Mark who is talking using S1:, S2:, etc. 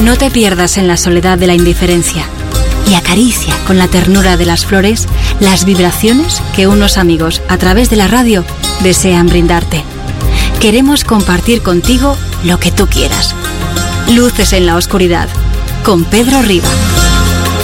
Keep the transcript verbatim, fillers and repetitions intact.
S1: No te pierdas en la soledad de la indiferencia y acaricia con la ternura de las flores las vibraciones que unos amigos a través de la radio desean brindarte. Queremos compartir contigo lo que tú quieras. Luces en la oscuridad, con Pedro Riva.